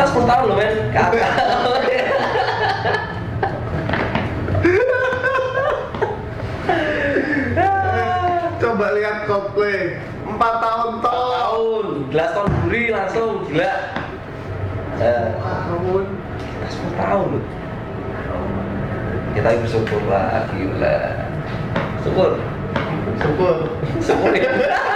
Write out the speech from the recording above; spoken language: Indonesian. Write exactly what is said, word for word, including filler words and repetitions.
Kita sepuluh tahun loh men, kakak. Coba lihat Coldplay empat tahun toh. Tahun, gelas tahun buri langsung gila. Eh, Tahun. kita sepuluh tahun loh. Kita bersyukur lah, gila. Syukur. Syukur. Syukur ya.